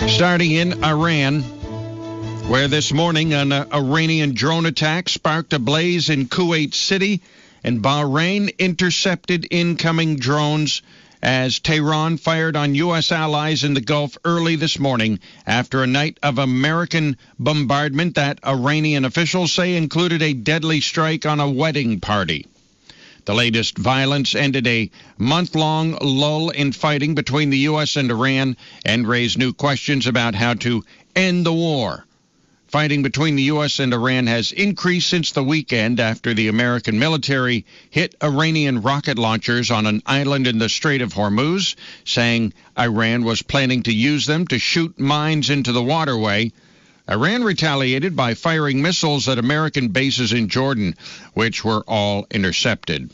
Starting in Iran, where this morning an Iranian drone attack sparked a blaze in Kuwait City, and Bahrain intercepted incoming drones as Tehran fired on U.S. allies in the Gulf early this morning after a night of American bombardment that Iranian officials say included a deadly strike on a wedding party. The latest violence ended a month-long lull in fighting between the U.S. and Iran and raised new questions about how to end the war. Fighting between the U.S. and Iran has increased since the weekend after the American military hit Iranian rocket launchers on an island in the Strait of Hormuz, saying Iran was planning to use them to shoot mines into the waterway. Iran retaliated by firing missiles at American bases in Jordan, which were all intercepted.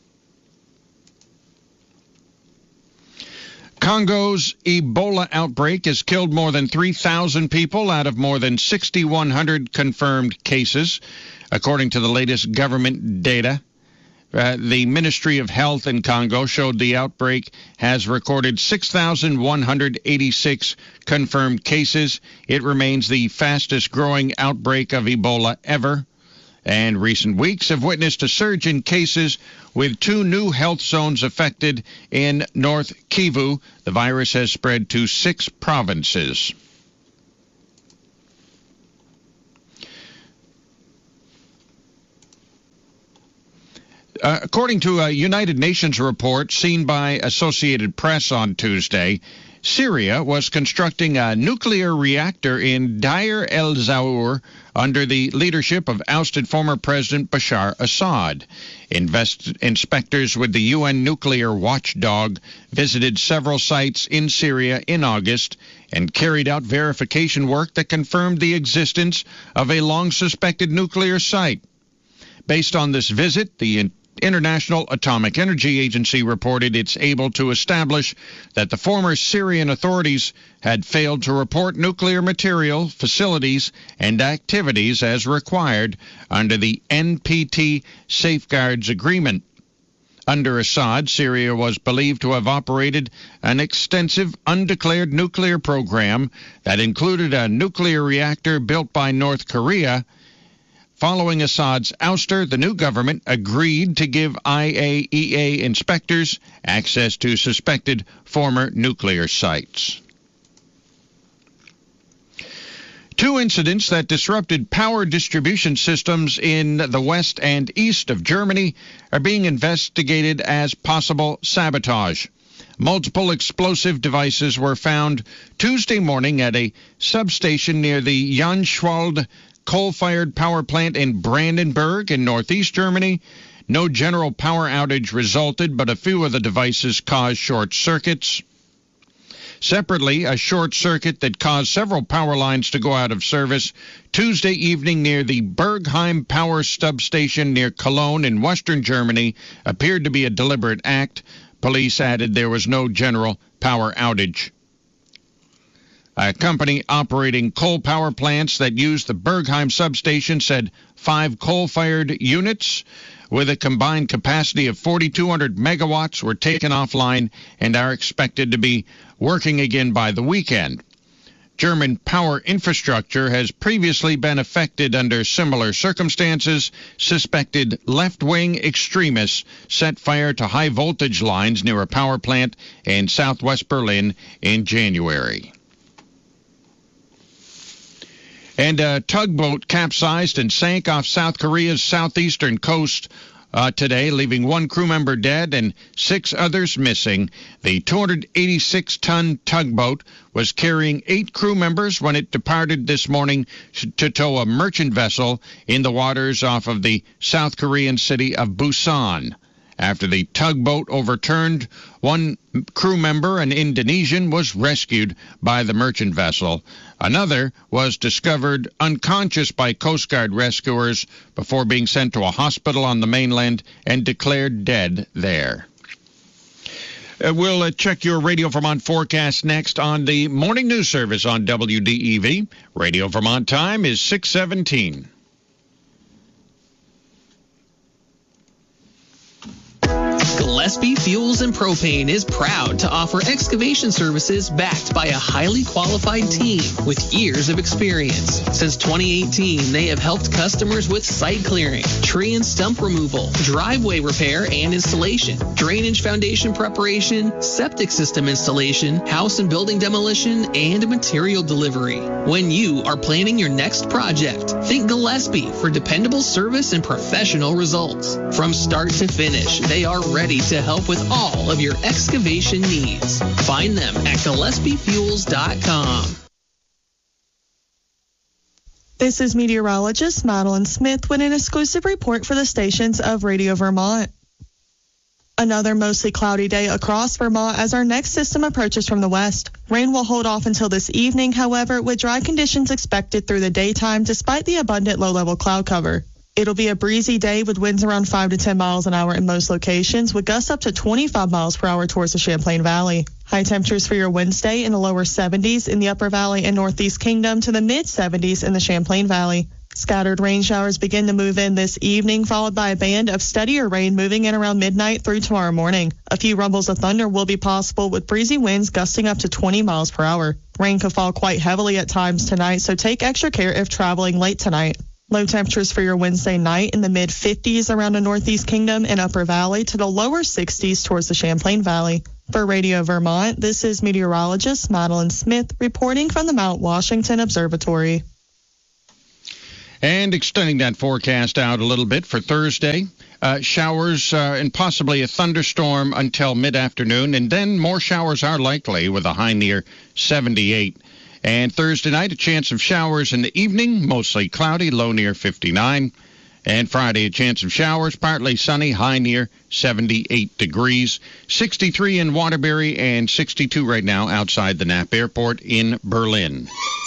Congo's Ebola outbreak has killed more than 3,000 people out of more than 6,100 confirmed cases, according to the latest government data. The Ministry of Health in Congo showed the outbreak has recorded 6,186 confirmed cases. It remains the fastest-growing outbreak of Ebola ever. And recent weeks have witnessed a surge in cases with 2 new health zones affected in North Kivu. The virus has spread to 6 provinces. According to a United Nations report seen by Associated Press on Tuesday, Syria was constructing a nuclear reactor in Deir el-Zour under the leadership of ousted former President Bashar Assad. Inspectors with the UN nuclear watchdog visited several sites in Syria in August and carried out verification work that confirmed the existence of a long-suspected nuclear site. Based on this visit, the International Atomic Energy Agency reported it's able to establish that the former Syrian authorities had failed to report nuclear material, facilities, and activities as required under the NPT Safeguards Agreement. Under Assad, Syria was believed to have operated an extensive undeclared nuclear program that included a nuclear reactor built by North Korea. Following Assad's ouster, the new government agreed to give IAEA inspectors access to suspected former nuclear sites. 2 incidents that disrupted power distribution systems in the west and east of Germany are being investigated as possible sabotage. Multiple explosive devices were found Tuesday morning at a substation near the Jünschwald coal-fired power plant in Brandenburg in northeast Germany. No general power outage resulted, but a few of the devices caused short circuits. Separately, a short circuit that caused several power lines to go out of service Tuesday evening near the Bergheim power substation near Cologne in western Germany appeared to be a deliberate act. Police added there was no general power outage. A company operating coal power plants that use the Bergheim substation said 5 coal-fired units with a combined capacity of 4,200 megawatts were taken offline and are expected to be working again by the weekend. German power infrastructure has previously been affected under similar circumstances. Suspected left-wing extremists set fire to high-voltage lines near a power plant in southwest Berlin in January. And a tugboat capsized and sank off South Korea's southeastern coast today, leaving 1 crew member dead and 6 others missing. The 286-ton tugboat was carrying 8 crew members when it departed this morning to tow a merchant vessel in the waters off of the South Korean city of Busan. After the tugboat overturned, 1 crew member, an Indonesian, was rescued by the merchant vessel. Another was discovered unconscious by Coast Guard rescuers before being sent to a hospital on the mainland and declared dead there. We'll check your Radio Vermont forecast next on the Morning News Service on WDEV. Radio Vermont time is 6:17. Gillespie Fuels and Propane is proud to offer excavation services backed by a highly qualified team with years of experience. Since 2018, they have helped customers with site clearing, tree and stump removal, driveway repair and installation, drainage foundation preparation, septic system installation, house and building demolition, and material delivery. When you are planning your next project, think Gillespie for dependable service and professional results. From start to finish, they are ready to help with all of your excavation needs. Find them at GillespieFuels.com. This is meteorologist Madeline Smith with an exclusive report for the stations of Radio Vermont. Another mostly cloudy day across Vermont as our next system approaches from the west. Rain will hold off until this evening, however, with dry conditions expected through the daytime despite the abundant low-level cloud cover. It'll be a breezy day with winds around 5 to 10 miles an hour in most locations, with gusts up to 25 miles per hour towards the Champlain Valley. High temperatures for your Wednesday in the lower 70s in the Upper Valley and Northeast Kingdom to the mid-70s in the Champlain Valley. Scattered rain showers begin to move in this evening, followed by a band of steadier rain moving in around midnight through tomorrow morning. A few rumbles of thunder will be possible with breezy winds gusting up to 20 miles per hour. Rain could fall quite heavily at times tonight, so take extra care if traveling late tonight. Low temperatures for your Wednesday night in the mid-50s around the Northeast Kingdom and Upper Valley to the lower 60s towards the Champlain Valley. For Radio Vermont, this is meteorologist Madeline Smith reporting from the Mount Washington Observatory. And extending that forecast out a little bit for Thursday, showers and possibly a thunderstorm until mid-afternoon, and then more showers are likely with a high near 78. And Thursday night, a chance of showers in the evening, mostly cloudy, low near 59. And Friday, a chance of showers, partly sunny, high near 78 degrees. 63 in Waterbury and 62 right now outside the Knapp Airport in Berlin.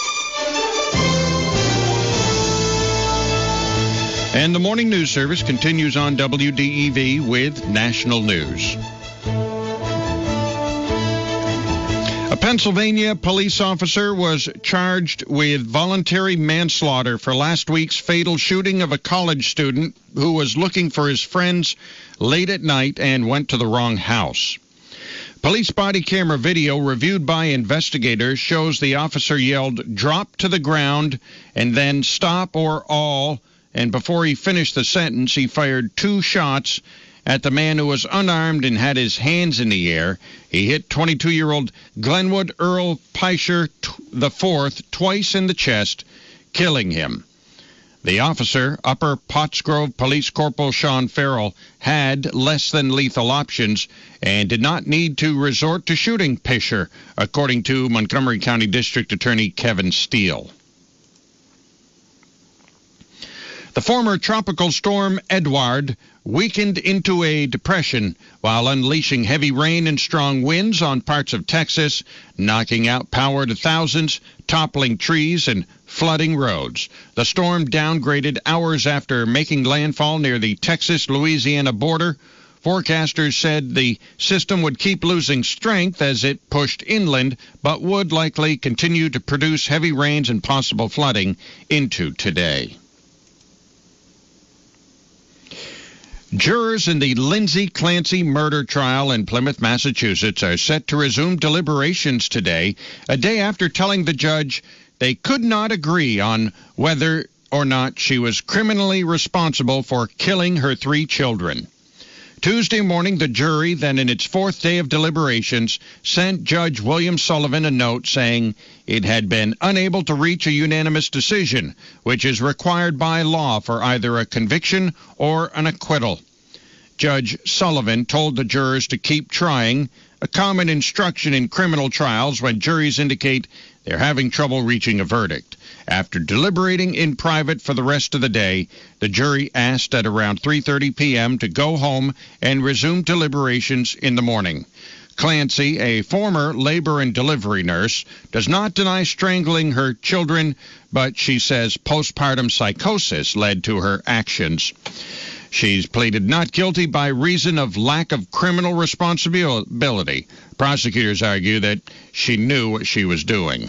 And the morning news service continues on WDEV with national news. A Pennsylvania police officer was charged with voluntary manslaughter for last week's fatal shooting of a college student who was looking for his friends late at night and went to the wrong house. Police body camera video reviewed by investigators shows the officer yelled, "Drop to the ground," and then "Stop or all," and before he finished the sentence, he fired 2 shots at the man who was unarmed and had his hands in the air. He hit 22-year-old Glenwood Earl Peischer IV twice in the chest, killing him. The officer, Upper Pottsgrove Police Corporal Sean Farrell, had less than lethal options and did not need to resort to shooting Peischer, according to Montgomery County District Attorney Kevin Steele. The former tropical storm Edouard weakened into a depression while unleashing heavy rain and strong winds on parts of Texas, knocking out power to thousands, toppling trees, and flooding roads. The storm downgraded hours after making landfall near the Texas-Louisiana border. Forecasters said the system would keep losing strength as it pushed inland, but would likely continue to produce heavy rains and possible flooding into today. Jurors in the Lindsay Clancy murder trial in Plymouth, Massachusetts, are set to resume deliberations today, a day after telling the judge they could not agree on whether or not she was criminally responsible for killing her 3 children. Tuesday morning, the jury, then in its 4th day of deliberations, sent Judge William Sullivan a note saying it had been unable to reach a unanimous decision, which is required by law for either a conviction or an acquittal. Judge Sullivan told the jurors to keep trying, a common instruction in criminal trials when juries indicate they're having trouble reaching a verdict. After deliberating in private for the rest of the day, the jury asked at around 3:30 p.m. to go home and resume deliberations in the morning. Clancy, a former labor and delivery nurse, does not deny strangling her children, but she says postpartum psychosis led to her actions. She's pleaded not guilty by reason of lack of criminal responsibility. Prosecutors argue that she knew what she was doing.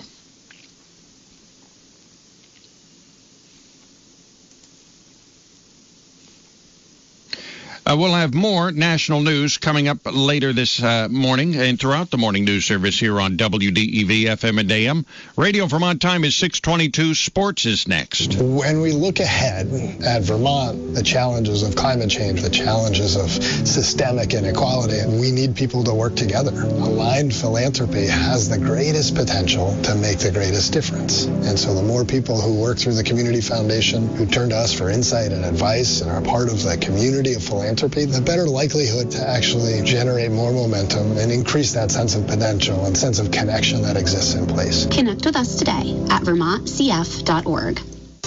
We'll have more national news coming up later this morning and throughout the morning news service here on WDEV FM and AM. Radio Vermont time is 6:22. Sports is next. When we look ahead at Vermont, the challenges of climate change, the challenges of systemic inequality, we need people to work together. Aligned philanthropy has the greatest potential to make the greatest difference. And so the more people who work through the Community Foundation, who turn to us for insight and advice and are part of the community of philanthropy, the better likelihood to actually generate more momentum and increase that sense of potential and sense of connection that exists in place. Connect with us today at vermontcf.org.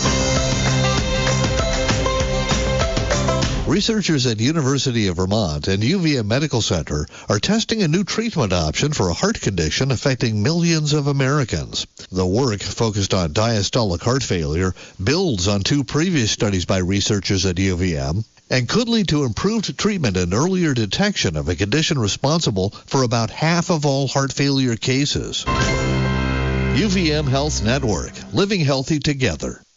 Researchers at University of Vermont and UVM Medical Center are testing a new treatment option for a heart condition affecting millions of Americans. The work, focused on diastolic heart failure, builds on 2 previous studies by researchers at UVM and could lead to improved treatment and earlier detection of a condition responsible for about half of all heart failure cases. UVM Health Network, living healthy together.